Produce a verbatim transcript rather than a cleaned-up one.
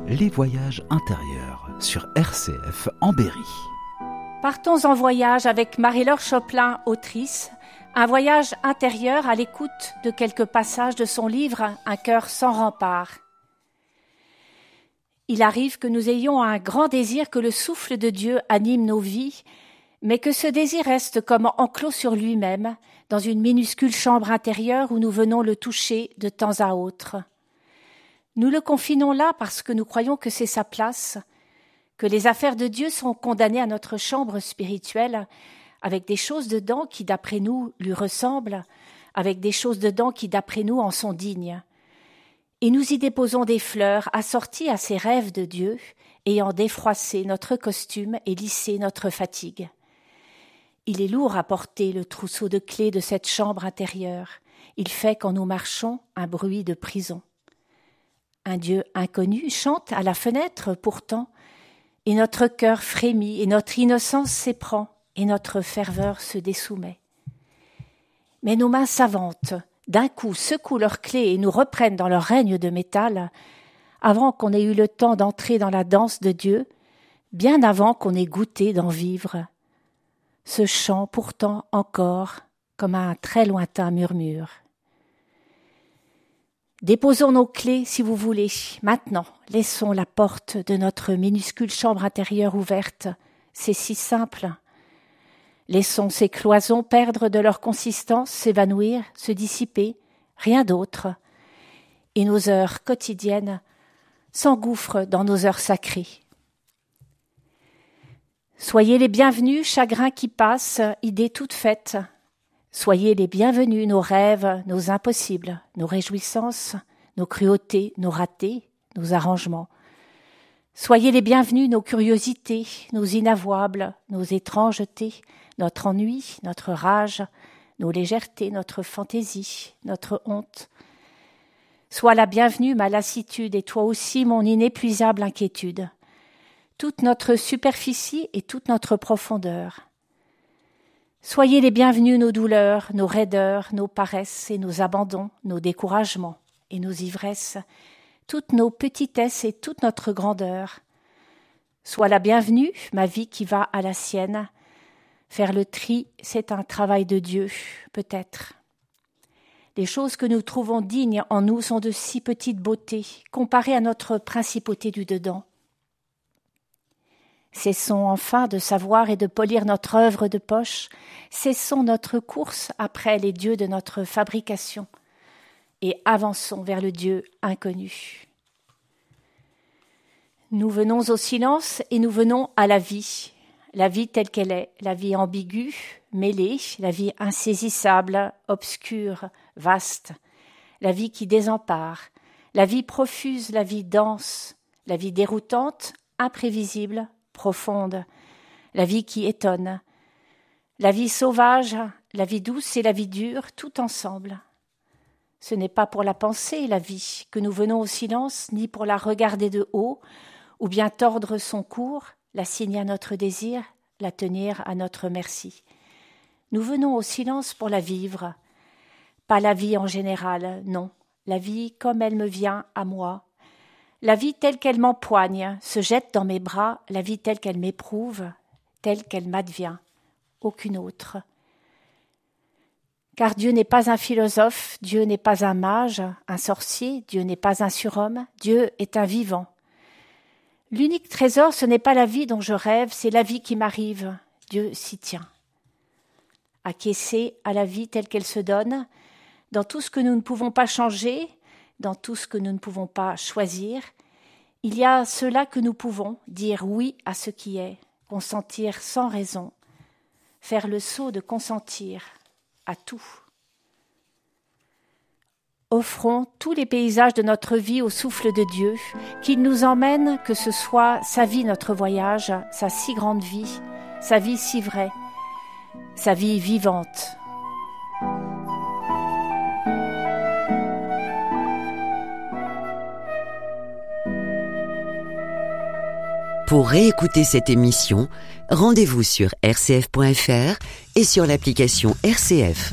Les voyages intérieurs sur R C F en Berry. Partons en voyage avec Marie-Laure Choplin, autrice. Un voyage intérieur à l'écoute de quelques passages de son livre « Un cœur sans rempart ». Il arrive que nous ayons un grand désir que le souffle de Dieu anime nos vies, mais que ce désir reste comme enclos sur lui-même, dans une minuscule chambre intérieure où nous venons le toucher de temps à autre. Nous le confinons là parce que nous croyons que c'est sa place, que les affaires de Dieu sont condamnées à notre chambre spirituelle, avec des choses dedans qui, d'après nous, lui ressemblent, avec des choses dedans qui, d'après nous, en sont dignes. Et nous y déposons des fleurs assorties à ces rêves de Dieu, ayant défroissé notre costume et lissé notre fatigue. Il est lourd à porter le trousseau de clés de cette chambre intérieure. Il fait, quand nous marchons, un bruit de prison. Un Dieu inconnu chante à la fenêtre pourtant, et notre cœur frémit, et notre innocence s'éprend, et notre ferveur se dessoumet. Mais nos mains savantes, d'un coup, secouent leurs clés et nous reprennent dans leur règne de métal, avant qu'on ait eu le temps d'entrer dans la danse de Dieu, bien avant qu'on ait goûté d'en vivre. Ce chant pourtant encore, comme un très lointain murmure. Déposons nos clés, si vous voulez, maintenant. Laissons la porte de notre minuscule chambre intérieure ouverte. C'est si simple. Laissons ces cloisons perdre de leur consistance, s'évanouir, se dissiper, rien d'autre. Et nos heures quotidiennes s'engouffrent dans nos heures sacrées. Soyez les bienvenus, chagrins qui passent, idées toutes faites. Soyez les bienvenus, nos rêves, nos impossibles, nos réjouissances, nos cruautés, nos ratés, nos arrangements. Soyez les bienvenus, nos curiosités, nos inavouables, nos étrangetés, notre ennui, notre rage, nos légèretés, notre fantaisie, notre honte. Sois la bienvenue, ma lassitude, et toi aussi mon inépuisable inquiétude. Toute notre superficie et toute notre profondeur. Soyez les bienvenus, nos douleurs, nos raideurs, nos paresses et nos abandons, nos découragements et nos ivresses, toutes nos petitesses et toute notre grandeur. Sois la bienvenue, ma vie qui va à la sienne. Faire le tri, c'est un travail de Dieu, peut-être. Les choses que nous trouvons dignes en nous sont de si petite beauté, comparées à notre principauté du dedans. Cessons enfin de savoir et de polir notre œuvre de poche, cessons notre course après les dieux de notre fabrication, et avançons vers le Dieu inconnu. Nous venons au silence et nous venons à la vie, la vie telle qu'elle est, la vie ambiguë, mêlée, la vie insaisissable, obscure, vaste, la vie qui désempare, la vie profuse, la vie dense, la vie déroutante, imprévisible, profonde, la vie qui étonne, la vie sauvage, la vie douce et la vie dure, tout ensemble. Ce n'est pas pour la penser, la vie, que nous venons au silence, ni pour la regarder de haut, ou bien tordre son cours, la signer à notre désir, la tenir à notre merci. Nous venons au silence pour la vivre, pas la vie en général, non, la vie comme elle me vient à moi, la vie telle qu'elle m'empoigne, se jette dans mes bras, la vie telle qu'elle m'éprouve, telle qu'elle m'advient, aucune autre. Car Dieu n'est pas un philosophe, Dieu n'est pas un mage, un sorcier, Dieu n'est pas un surhomme, Dieu est un vivant. L'unique trésor, ce n'est pas la vie dont je rêve, c'est la vie qui m'arrive, Dieu s'y tient. Acquiescer à la vie telle qu'elle se donne, dans tout ce que nous ne pouvons pas changer, dans tout ce que nous ne pouvons pas choisir, il y a cela que nous pouvons, dire oui à ce qui est, consentir sans raison, faire le saut de consentir à tout. Offrons tous les paysages de notre vie au souffle de Dieu, qu'il nous emmène, que ce soit sa vie notre voyage, sa si grande vie, sa vie si vraie, sa vie vivante. Pour réécouter cette émission, rendez-vous sur r c f point f r et sur l'application R C F.